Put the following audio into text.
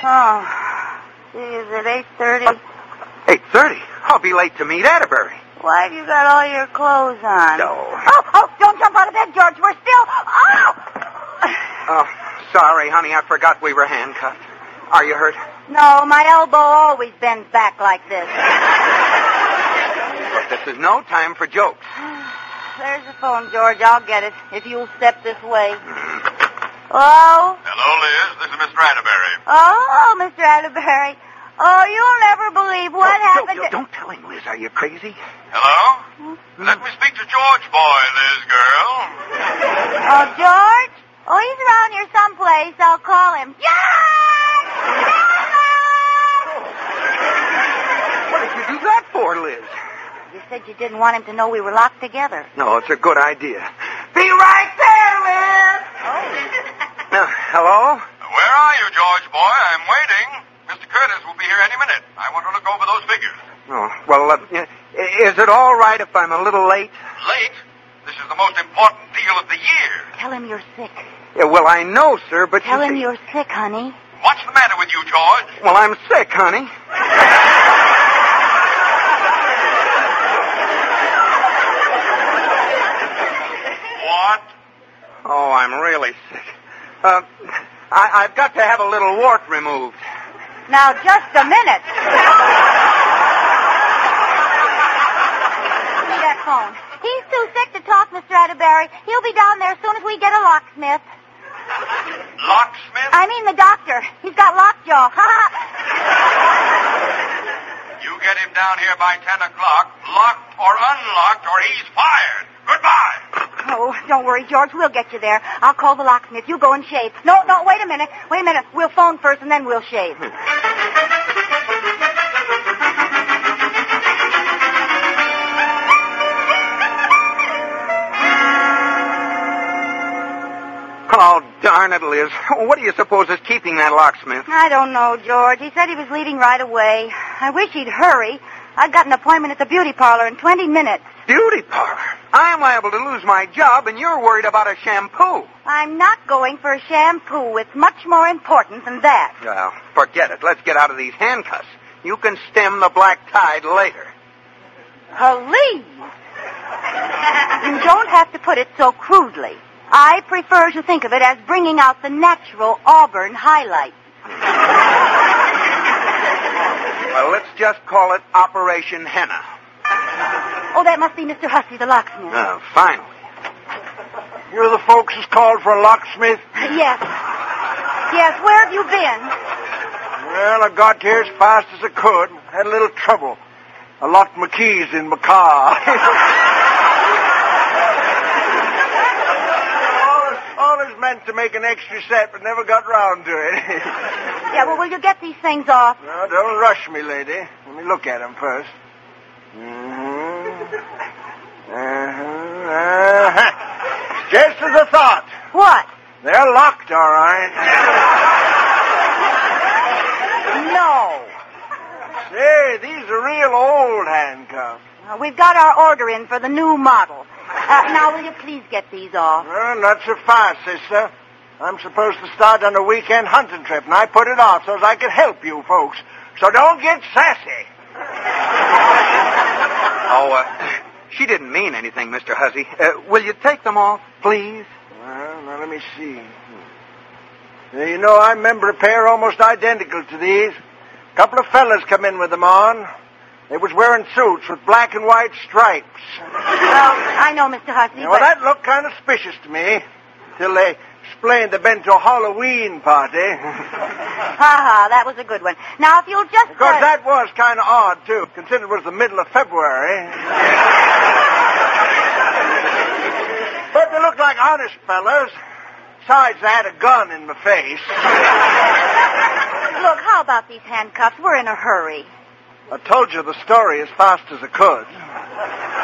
Oh, is it 8:30? 8:30? I'll be late to meet Atterbury. Why have you got all your clothes on? No. Oh, don't jump out of bed, George. We're still... Oh, sorry, honey. I forgot we were handcuffed. Are you hurt? No, my elbow always bends back like this. But this is no time for jokes. There's the phone, George. I'll get it if you'll step this way. Hello? Hello, Liz. This is Mr. Atterbury. Oh, Mr. Atterbury. Oh, you'll never believe what happened to... Don't tell him, Liz. Are you crazy? Hello? Let me speak to George Boy, Liz girl. Oh, George? Oh, he's around here someplace. I'll call him. George! What did you do that for, Liz? You said you didn't want him to know we were locked together. No, it's a good idea. Be right there, Liz! Hello? Where are you, George Boy? I'm waiting. Mr. Curtis will be here any minute. I want to look over those figures. Oh, well, is it all right if I'm a little late? Late? This is the most important deal of the year. Tell him you're sick. Yeah, well, I know, sir, but Tell him you're sick, honey. What's the matter with you, George? Well, I'm sick, honey. What? Oh, I'm really sick. I've got to have a little wart removed. Now, just a minute. Give me that phone. He's too sick to talk, Mr. Atterbury. He'll be down there as soon as we get a locksmith. Locksmith? I mean the doctor. He's got lockjaw. You get him down here by 10 o'clock, locked or unlocked, or he's fired. Goodbye. Oh, don't worry, George. We'll get you there. I'll call the locksmith. You go and shave. No, wait a minute. We'll phone first, and then we'll shave. Oh, darn it, Liz. What do you suppose is keeping that locksmith? I don't know, George. He said he was leaving right away. I wish he'd hurry. I've got an appointment at the beauty parlor in 20 minutes. Beauty parlor? I'm liable to lose my job, and you're worried about a shampoo. I'm not going for a shampoo. It's much more important than that. Well, forget it. Let's get out of these handcuffs. You can stem the black tide later. Please. You don't have to put it so crudely. I prefer to think of it as bringing out the natural auburn highlight. Well, let's just call it Operation Henna. Oh, that must be Mr. Hussey, the locksmith. Finally. You're the folks who's called for a locksmith? Yes. Yes, where have you been? Well, I got here as fast as I could. Had a little trouble. I locked my keys in my car. Always meant to make an extra set, but never got round to it. Yeah, well, will you get these things off? No, don't rush me, lady. Let me look at them first. Just as I thought. What? They're locked, all right. No. Say, these are real old handcuffs. We've got our order in for the new model. Now, will you please get these off? Well, not so fast, sister. I'm supposed to start on a weekend hunting trip, and I put it off so as I can help you folks. So don't get sassy. She didn't mean anything, Mr. Hussey. Will you take them off, please? Well, now let me see. You know, I remember a pair almost identical to these. A couple of fellas come in with them on. They was wearing suits with black and white stripes. I know, Mr. Hussey, Well, that looked kind of suspicious to me, till they explained they'd been to a Halloween party. that was a good one. Now, if you'll just... Of course, that was kind of odd, too, considering it was the middle of February. But they looked like honest fellas. Besides, I had a gun in my face. Look, how about these handcuffs? We're in a hurry. I told you the story as fast as I could.